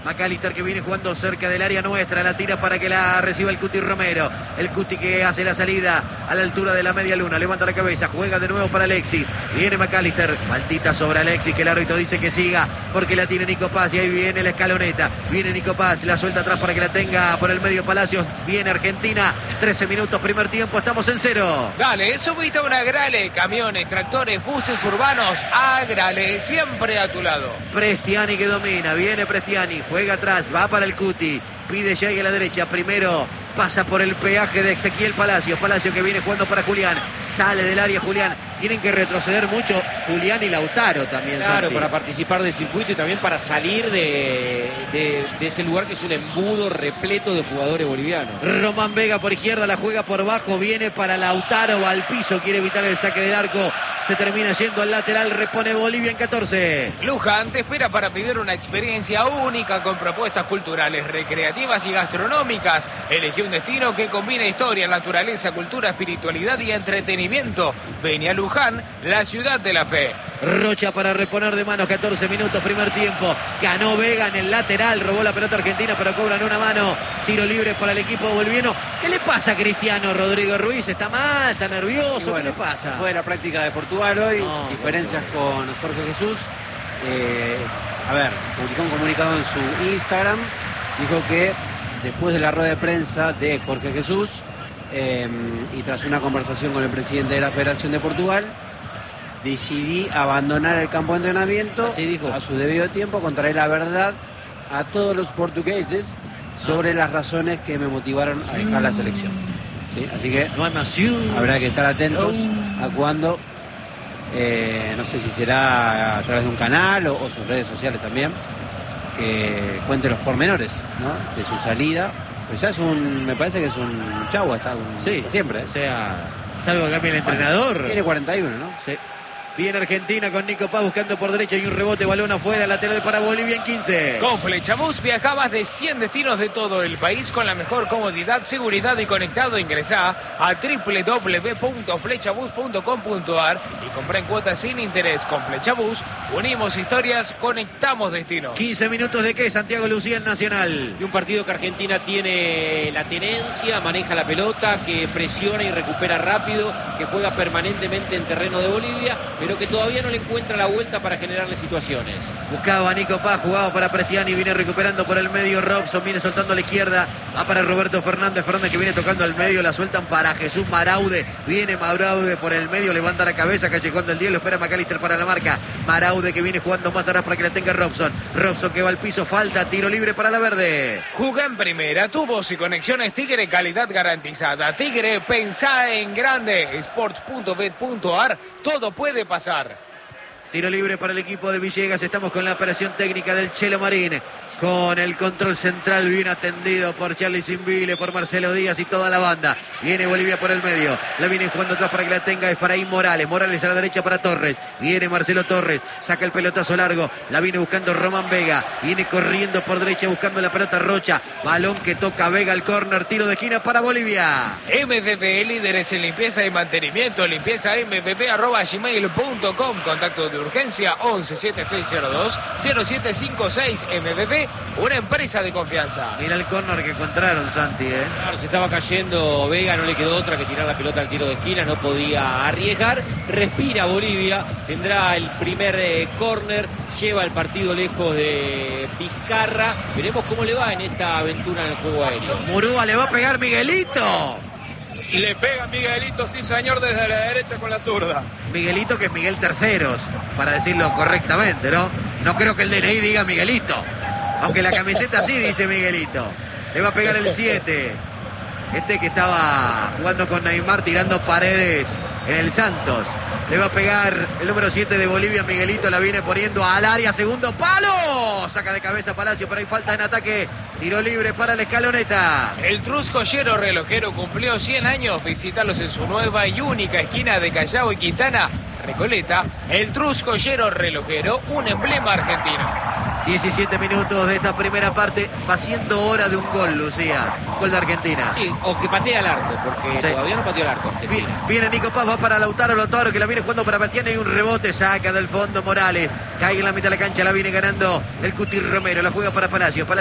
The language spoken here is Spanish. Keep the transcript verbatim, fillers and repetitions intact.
McAllister que viene jugando cerca del área nuestra, la tira para que la reciba el Cuti Romero. El Cuti que hace la salida a la altura de la media luna, levanta la cabeza, juega de nuevo para Alexis. Viene McAllister, faltita sobre Alexis, que el árbitro dice que siga porque la tiene Nico Paz y ahí viene la escaloneta. Viene Nico Paz, la suelta atrás para que la tenga por el medio Palacios. Viene Argentina, trece minutos, primer tiempo, estamos en cero. Dale, subiste a una Agrale, camiones, tractores, buses urbanos, Agrale, siempre a tu lado. Prestiani que domina, viene Prestiani, juega atrás, va para el Cuti, pide llegue a la derecha, primero pasa por el peaje de Ezequiel Palacios, Palacios que viene jugando para Julián, sale del área Julián, tienen que retroceder mucho Julián y Lautaro también. Claro, Santi. para participar del circuito y también para salir de, de, de ese lugar que es un embudo repleto de jugadores bolivianos. Román Vega por izquierda, la juega por bajo, viene para Lautaro, va al piso, quiere evitar el saque del arco, se termina yendo al lateral, repone Bolivia en catorce. Luján te espera para vivir una experiencia única con propuestas culturales, recreativas y gastronómicas. Elegí un destino que combina historia, naturaleza, cultura, espiritualidad y entretenimiento. Ven a Luján, la ciudad de la fe. Rocha para reponer de manos, catorce minutos, primer tiempo. Ganó Vega en el lateral, robó la pelota argentina, pero cobran una mano. Tiro libre para el equipo boliviano. ¿Qué le pasa a Cristiano Rodrigo Ruiz? ¿Está mal? ¿Está nervioso? Bueno, ¿qué le pasa? Fue de la práctica de Portugal hoy, no, diferencias con Jorge Jesús. Eh, a ver, publicó un comunicado en su Instagram. Dijo que después de la rueda de prensa de Jorge Jesús eh, y tras una conversación con el presidente de la Federación de Portugal, decidí abandonar el campo de entrenamiento a su debido tiempo, contaré la verdad a todos los portugueses sobre las razones que me motivaron a dejar la selección. ¿Sí? Así que no hay más. Habrá que estar atentos a cuando, eh, no sé si será a través de un canal o, o sus redes sociales también, que cuente los pormenores, ¿no?, de su salida. Pues ya es un, me parece que es un chavo hasta, un, sí, hasta siempre. ¿eh? O sea, salvo que cambie el entrenador. Bueno, tiene cuarenta y uno, ¿no? Sí. Viene Argentina con Nico Paz buscando por derecha y un rebote, balón afuera, lateral para Bolivia en quince. Con Flechabús viaja a más de cien destinos de todo el país con la mejor comodidad, seguridad y conectado. Ingresá a doble u doble u doble u punto flechabús punto com punto a r y comprá en cuotas sin interés. Con Flechabús unimos historias, conectamos destinos. quince minutos de qué, Santiago Lucía en Nacional. Y un partido que Argentina tiene la tenencia, maneja la pelota, que presiona y recupera rápido, que juega permanentemente en terreno de Bolivia, pero que todavía no le encuentra la vuelta para generarle situaciones. Buscaba a Nico Paz, jugaba para Prestiani, viene recuperando por el medio Robson, viene soltando a la izquierda, va para Roberto Fernández, Fernández que viene tocando al medio, la sueltan para Jesús Maraude, viene Maraude por el medio, levanta la cabeza, callejón el diablo, espera McAllister para la marca, Maraude que viene jugando más atrás para que la tenga Robson, Robson que va al piso, falta, tiro libre para la verde. Juga en primera, tubos y conexiones Tigre, calidad garantizada. Tigre, pensá en grande, sports punto bet punto a r, todo puede pasar. Tiro libre para el equipo de Villegas. Estamos con la operación técnica del Chelo Marín. Con el control central bien atendido por Charlie Simbile, por Marcelo Díaz y toda la banda. Viene Bolivia por el medio. La viene jugando atrás para que la tenga Efraín Morales. Morales a la derecha para Torres. Viene Marcelo Torres. Saca el pelotazo largo. La viene buscando Román Vega. Viene corriendo por derecha buscando la pelota Rocha. Balón que toca Vega al córner. Tiro de esquina para Bolivia. M V P, líderes en limpieza y mantenimiento. Limpieza m v p arroba gmail punto com. Contacto de urgencia once setenta y seis cero dos cero siete cinco seis. M V P, una empresa de confianza. Mira el córner que encontraron, Santi, ¿eh? Claro, se estaba cayendo Vega, no le quedó otra que tirar la pelota al tiro de esquina, no podía arriesgar. Respira Bolivia, tendrá el primer eh, córner, lleva el partido lejos de Vizcarra. Veremos cómo le va en esta aventura en el juego aéreo. Murúa le va a pegar Miguelito. Le pega Miguelito, sí señor, desde la derecha con la zurda. Miguelito, que es Miguel Terceros, para decirlo correctamente, ¿no? No creo que el D N I diga Miguelito, aunque la camiseta sí dice Miguelito. Le va a pegar el siete. Este que estaba jugando con Neymar tirando paredes en el Santos. Le va a pegar el número siete de Bolivia, Miguelito, la viene poniendo al área, segundo palo. Saca de cabeza Palacio, pero hay falta en ataque. Tiro libre para la escaloneta. El Truscollero relojero cumplió cien años. Visítalos en su nueva y única esquina de Callao y Quintana, Recoleta. El Truscollero relojero, un emblema argentino. diecisiete minutos de esta primera parte. Va siendo hora de un gol, Lucía. Gol de Argentina. Sí, o que patea el arco, porque Sí. todavía no pateó el arco Argentina. Viene Nico Paz, va para Lautaro Lautaro, que la viene jugando para Batiana y un rebote, saca del fondo Morales. Cae en la mitad de la cancha, la viene ganando el Cuti Romero. La juega para Palacio. Palacio